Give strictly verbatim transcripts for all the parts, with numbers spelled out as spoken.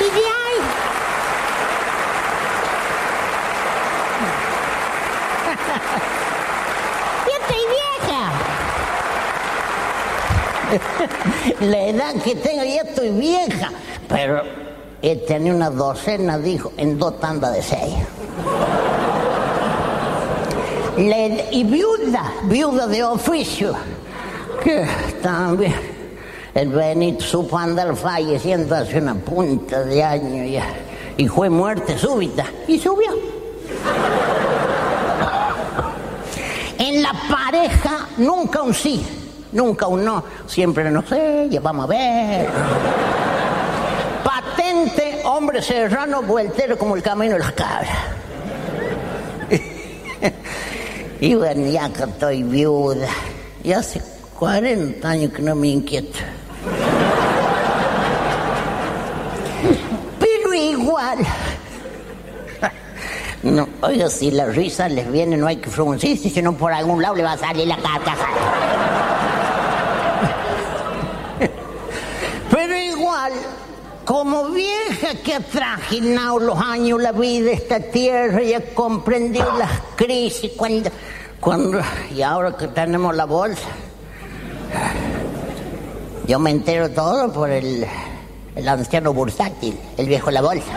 de ahí. Yo estoy vieja. La edad que tengo, ya estoy vieja. Pero he tenido una docena, dijo, en dos tandas de seis. La ed- y viuda, viuda de oficio. Que también el Benito supo andar falleciendo hace una punta de año ya. Y fue muerte súbita. Y subió. En la pareja, nunca un sí, nunca un no. Siempre no sé, ya vamos a ver. Patente, hombre serrano, vueltero como el camino de las cabras. Y bueno, ya que estoy viuda, y hace cuarenta años que no me inquieto. Pero igual. No, oiga, si la risa les viene, no hay que fruncirse, sino por algún lado le va a salir la carcajada. Pero igual, como vieja que ha trajinado los años la vida, esta tierra, y ha comprendido las crisis, cuando, cuando, y ahora que tenemos la bolsa, yo me entero todo por el, el anciano bursátil, el viejo de la bolsa.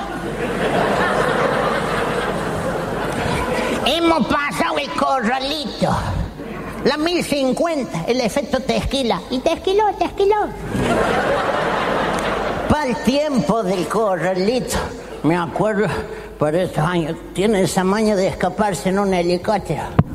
Hemos pasado el corralito, la mil cincuenta, el efecto Tequila. Y Tequiló, Tequiló. Para el tiempo del corralito, me acuerdo, por esos años, tiene esa maña de escaparse en un helicóptero.